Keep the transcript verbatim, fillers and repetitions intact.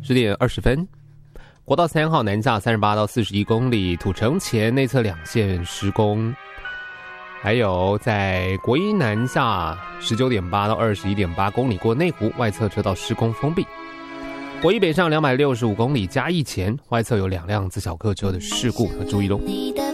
十点二十分。国道三号南下三十八到四十一公里，土城前内侧两线施工。还有在国一南下十九点八到二十一点八公里过内湖，外侧车道施工封闭。国一北上两百六十五公里嘉义前，外侧有两辆自小客车的事故，要注意喽。